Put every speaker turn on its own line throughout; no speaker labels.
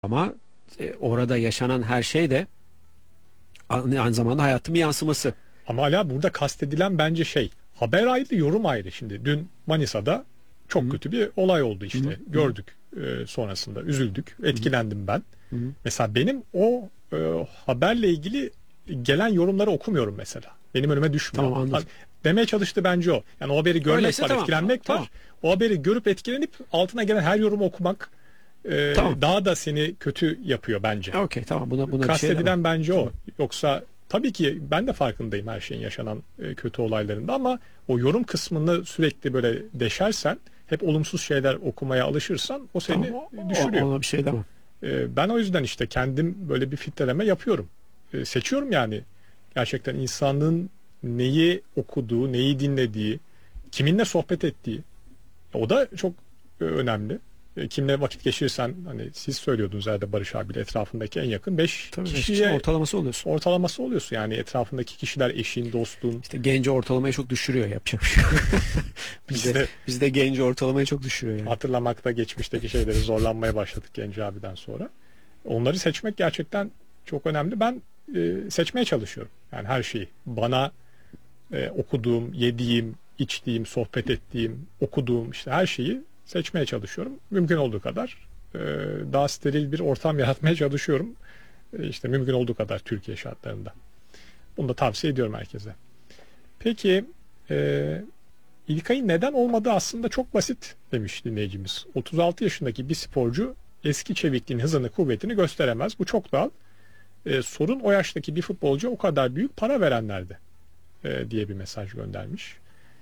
Ama orada yaşanan her şey de aynı zamanda hayatın bir yansıması.
Ama hala burada kastedilen bence haber ayrı, yorum ayrı. Şimdi dün Manisa'da çok kötü bir olay oldu işte. Gördük sonrasında, üzüldük, etkilendim ben. Mesela benim o haberle ilgili gelen yorumları okumuyorum mesela. Benim önüme düşmüyor.
Tamam, anladım.
Demeye çalıştı bence o. Yani o haberi görmek
Öyleyse
var,
tamam,
etkilenmek
tamam.
var. O haberi görüp etkilenip altına gelen her yorumu okumak
Tamam.
daha da seni kötü yapıyor bence.
Okey, tamam, buna bir şey
Kastedilen
demem.
bence o. Yoksa tabii ki ben de farkındayım her şeyin yaşanan kötü olaylarında, ama o yorum kısmını sürekli böyle deşersen, hep olumsuz şeyler okumaya alışırsan o seni
Tamam,
düşürüyor.
ona bir şey demem.
Ben o yüzden işte kendim böyle bir filtreleme yapıyorum. Seçiyorum yani. Gerçekten insanın neyi okuduğu, neyi dinlediği, kiminle sohbet ettiği. O da çok önemli. Kimle vakit geçirirsen, hani siz söylüyordunuz herhalde Barış abiyle, etrafındaki en yakın 5 kişiye
ortalaması oluyorsun.
Ortalaması oluyorsun. Yani etrafındaki kişiler, eşin, dostun.
İşte genci ortalamayı çok düşürüyor, yapacak bir şey yok. Bizde genci ortalamayı çok düşürüyor yani.
Hatırlamakta geçmişteki şeyleri zorlanmaya başladık Genci abiden sonra. Onları seçmek gerçekten çok önemli. Ben seçmeye çalışıyorum. Yani her şeyi. Bana okuduğum, yediğim, içtiğim, sohbet ettiğim, okuduğum, işte her şeyi seçmeye çalışıyorum. Mümkün olduğu kadar daha steril bir ortam yaratmaya çalışıyorum. İşte mümkün olduğu kadar Türkiye şartlarında. Bunu da tavsiye ediyorum herkese. Peki İlkay'ın neden olmadığı aslında çok basit demiş dinleyicimiz. 36 yaşındaki bir sporcu eski çevikliğin hızını, kuvvetini gösteremez. Bu çok doğal. Sorun o yaştaki bir futbolcu o kadar büyük para verenlerde diye bir mesaj göndermiş.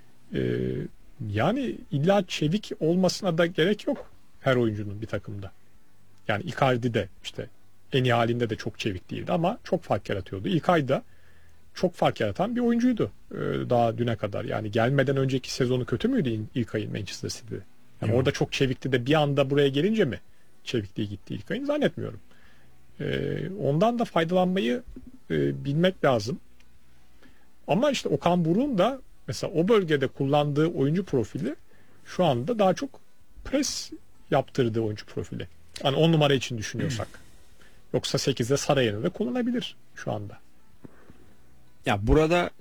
Yani illa çevik olmasına da gerek yok her oyuncunun bir takımda. Yani Icardi de işte en iyi halinde de çok çevik değildi ama çok fark yaratıyordu. İlkay da çok fark yaratan bir oyuncuydu daha düne kadar. Yani gelmeden önceki sezonu kötü müydü İlkay'ın Manchester City'de? Yani orada çok çevikti de bir anda buraya gelince mi çevikliği gitti İlkay'ın? Zannetmiyorum. Ondan da faydalanmayı bilmek lazım. Ama işte Okan Buruk'un da mesela o bölgede kullandığı oyuncu profili şu anda daha çok pres yaptırdığı oyuncu profili. Yani 10 numara için düşünüyorsak. Yoksa 8'de Sarayer'i de kullanabilir şu anda.
Ya burada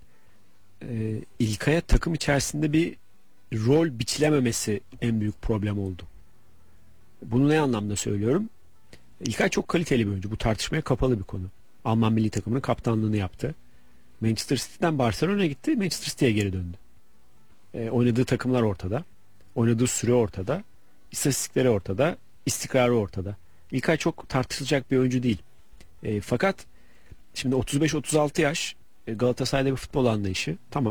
İlkay'a takım içerisinde bir rol biçilememesi en büyük problem oldu. Bunu ne anlamda söylüyorum? İlkay çok kaliteli bir oyuncu. Bu tartışmaya kapalı bir konu. Alman milli takımının kaptanlığını yaptı. Manchester City'den Barcelona'ya gitti. Manchester City'ye geri döndü. Oynadığı takımlar ortada. Oynadığı süre ortada. İstatistikleri ortada. İstikrarı ortada. İlkay çok tartışılacak bir oyuncu değil. Fakat şimdi 35-36 yaş, Galatasaray'da bir futbol anlayışı. Tamam.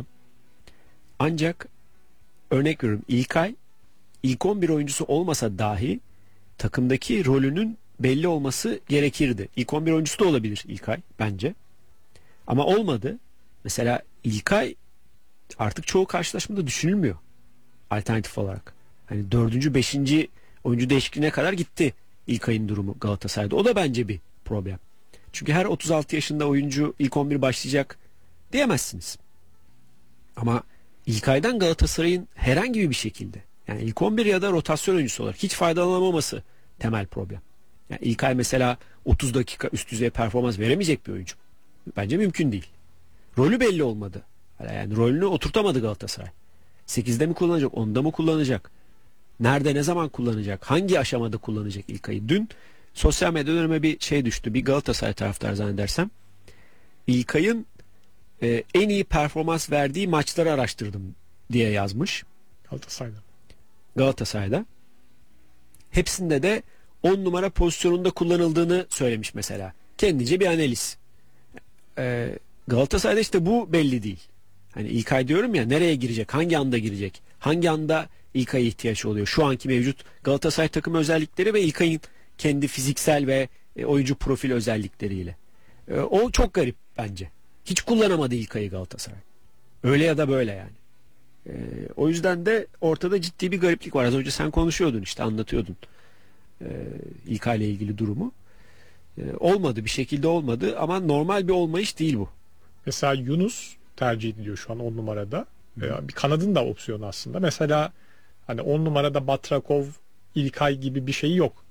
Ancak örnek veriyorum, İlkay ilk 11 oyuncusu olmasa dahi takımdaki rolünün belli olması gerekirdi. İlk 11 oyuncusu da olabilir İlkay bence. Ama olmadı. Mesela İlkay artık çoğu karşılaşmada düşünülmüyor alternatif olarak. Hani 4. 5. oyuncu değişikliğine kadar gitti İlkay'ın durumu Galatasaray'da. O da bence bir problem. Çünkü her 36 yaşında oyuncu ilk 11 başlayacak diyemezsiniz. Ama İlkay'dan Galatasaray'ın herhangi bir şekilde, yani ilk 11 ya da rotasyon oyuncusu olarak hiç faydalanamaması temel problem. Yani İlkay mesela 30 dakika üst düzey performans veremeyecek bir oyuncu. Bence mümkün değil. Rolü belli olmadı. Yani rolünü oturtamadı Galatasaray. 8'de mi kullanacak, 10'da mı kullanacak? Nerede, ne zaman kullanacak? Hangi aşamada kullanacak İlkay'ı? Dün sosyal medyada önüme bir şey düştü. Bir Galatasaray taraftarı zannedersem. İlkay'ın en iyi performans verdiği maçları araştırdım diye yazmış. Galatasaray'da. Hepsinde de 10 numara pozisyonunda kullanıldığını söylemiş mesela. Kendince bir analiz. Galatasaray'da işte bu belli değil. Hani İlkay diyorum ya, nereye girecek, hangi anda girecek, hangi anda İlkay'a ihtiyaç oluyor. Şu anki mevcut Galatasaray takım özellikleri ve İlkay'ın kendi fiziksel ve oyuncu profil özellikleriyle. O çok garip bence. Hiç kullanamadı İlkay'ı Galatasaray. Öyle ya da böyle yani. O yüzden de ortada ciddi bir gariplik var. Az önce sen konuşuyordun, işte anlatıyordun İlkay'la ilgili durumu. Olmadı, bir şekilde olmadı ama normal bir olmayış değil bu.
Mesela Yunus tercih ediliyor şu an 10 numarada. Bir kanadın da opsiyonu aslında. Mesela hani 10 numarada Batrakov, İlkay gibi bir şey yok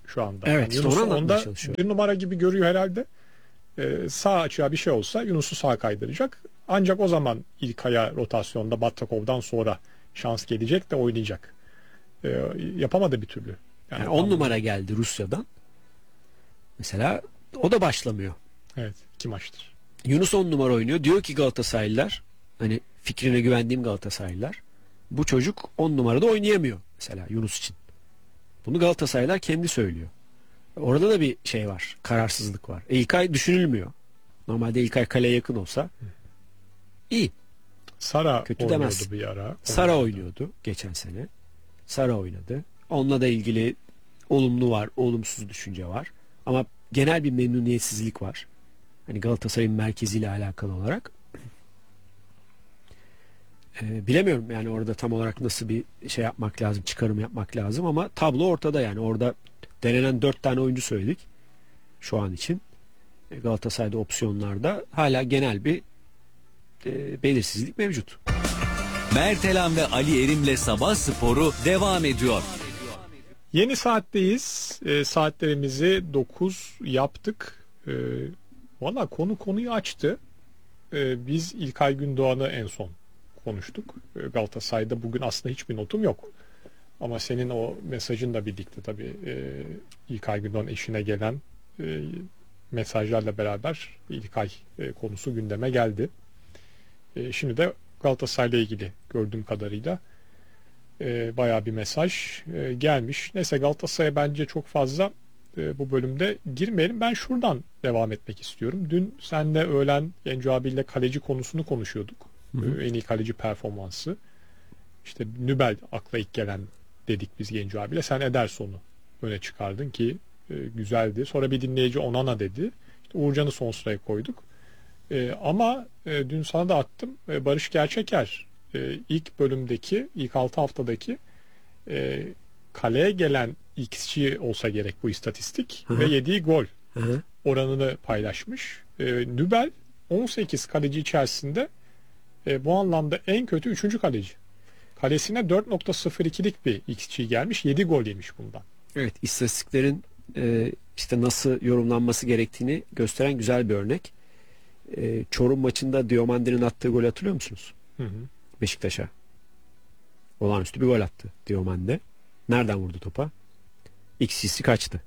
şu anda.
Evet, işte
Yunus'u
onu anlatmaya
onda
çalışıyorum.
bir numara gibi görüyor herhalde. Sağ açığa bir şey olsa Yunus'u sağa kaydıracak. Ancak o zaman İlkay'a rotasyonda Battakov'dan sonra şans gelecek de oynayacak. Yapamadı bir türlü.
Yani 10 numara geldi Rusya'dan. Mesela o da başlamıyor.
Evet, 2 maçtır.
Yunus 10 numara oynuyor. Diyor ki Galatasaraylılar, hani fikrine güvendiğim Galatasaraylılar, bu çocuk 10 numarada oynayamıyor mesela Yunus için. Bunu Galatasaraylılar kendi söylüyor. Orada da bir şey var. Kararsızlık var. İlkay düşünülmüyor. Normalde İlkay kaleye yakın olsa iyi.
Sara
Kötü
oynuyordu
demez.
bir ara.
Sara oynuyordu geçen sene. Sara oynadı. Onunla da ilgili olumlu var, olumsuz düşünce var. Ama genel bir memnuniyetsizlik var. Hani Galatasaray'ın merkeziyle alakalı olarak. Bilemiyorum yani orada tam olarak nasıl bir şey yapmak lazım, çıkarım yapmak lazım ama tablo ortada yani. Orada denenen 4 tane oyuncu söyledik şu an için. Galatasaray'da opsiyonlarda hala genel bir belirsizlik mevcut.
Mert Elan ve Ali Erim'le Sabah Sporu devam ediyor.
Yeni saatteyiz. Saatlerimizi 9 yaptık. Valla konuyu açtı. Biz İlkay Gündoğan'ı en son konuştuk. Galatasaray'da bugün aslında hiçbir notum yok. Ama senin o mesajınla birlikte tabii İlkay Gündoğan eşine gelen mesajlarla beraber İlkay konusu gündeme geldi. Şimdi de Galatasaray'la ilgili gördüğüm kadarıyla bayağı bir mesaj gelmiş. Neyse Galatasaray'a bence çok fazla bu bölümde girmeyelim. Ben şuradan devam etmek istiyorum. Dün senle öğlen Genco abiyle kaleci konusunu konuşuyorduk. En iyi kaleci performansı. İşte Nübel akla ilk gelen dedik biz Genco abiyle. Sen Ederson'u öne çıkardın ki güzeldi. Sonra bir dinleyici Onana dedi. İşte Uğurcan'ı son sıraya koyduk. Ama dün sana da attım. Barış Gerçeker ilk bölümdeki, ilk 6 haftadaki kaleye gelen XG olsa gerek bu istatistik.
Hı-hı.
Ve yediği gol
Hı-hı.
oranını paylaşmış. Nübel 18 kaleci içerisinde bu anlamda en kötü 3. kaleci. Kalesine 4.02'lik bir XG gelmiş. 7 gol yemiş bundan.
Evet, istatistiklerin işte nasıl yorumlanması gerektiğini gösteren güzel bir örnek. Çorum maçında Diomande'nin attığı golü hatırlıyor musunuz?
Hı hı.
Beşiktaş'a. Olağanüstü bir gol attı Diomande. Nereden vurdu topa? XG'si kaçtı?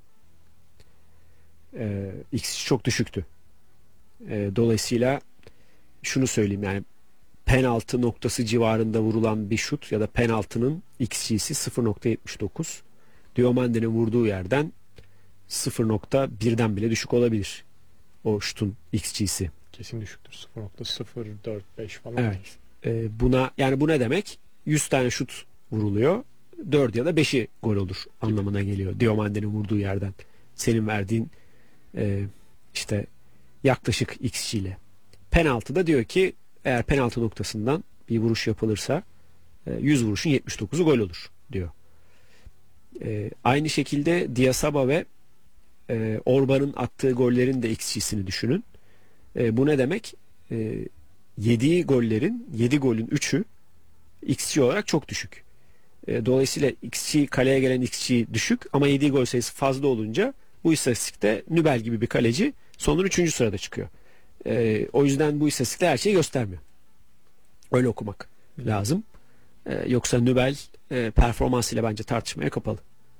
XG çok düşüktü. Dolayısıyla şunu söyleyeyim yani penaltı noktası civarında vurulan bir şut ya da penaltının XG'si 0.79. Diomande'nin vurduğu yerden 0.1'den bile düşük olabilir. O şutun XG'si.
Kesin düşüktür. 0.045 falan.
Evet. Buna yani bu ne demek? 100 tane şut vuruluyor. 4 ya da 5'i gol olur anlamına geliyor. Diomande'nin vurduğu yerden. Senin verdiğin işte yaklaşık XG ile. Penaltıda diyor ki eğer penaltı noktasından bir vuruş yapılırsa 100 vuruşun 79'u gol olur diyor. Aynı şekilde Diasaba ve Orban'ın attığı gollerin de XG'sini düşünün. Bu ne demek? Yediği gollerin 7 golün 3'ü XG olarak çok düşük. Dolayısıyla XG kaleye gelen XG düşük ama yediği gol sayısı fazla olunca bu istatistikte Nübel gibi bir kaleci sonun 3. sırada çıkıyor. O yüzden bu istatistikte her şeyi göstermiyor. Öyle okumak lazım. Yoksa Nübel performansıyla bence tartışmaya kapalı.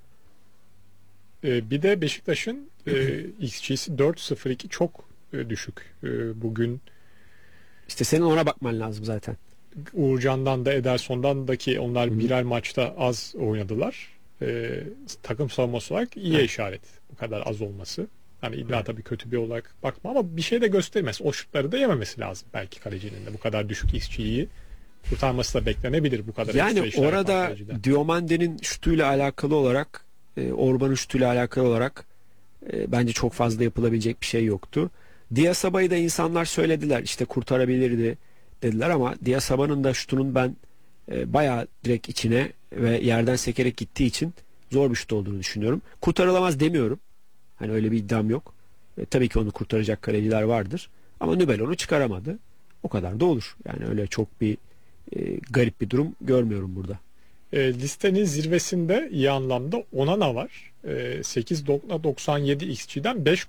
Bir de Beşiktaş'ın XG'si 4.02 çok düşük. Bugün
İşte senin ona bakman lazım zaten.
Uğurcan'dan da Ederson'dan da ki onlar birer maçta az oynadılar. Takım savunması olarak iyi işaret. Bu kadar az olması. Hani illa tabii kötü bir olarak bakma ama bir şey de göstermez. O şutları da yememesi lazım belki kalecinin de. Bu kadar düşük XG'yi kurtarması da beklenebilir bu kadar.
Yani orada Diomande'nin şutuyla alakalı olarak Orban'ın şutuyla alakalı olarak bence çok fazla yapılabilecek bir şey yoktu. Diasaba'yı da insanlar söylediler işte kurtarabilirdi dediler ama Diasaba'nın da şutunun ben bayağı direkt içine ve yerden sekerek gittiği için zor bir şut olduğunu düşünüyorum. Kurtarılamaz demiyorum. Hani öyle bir iddiam yok. Tabii ki onu kurtaracak kaleciler vardır. Ama Nübel onu çıkaramadı. O kadar da olur. Yani öyle çok bir garip bir durum görmüyorum burada.
Listenin zirvesinde iyi anlamda Onana var. 8.97 XG'den 5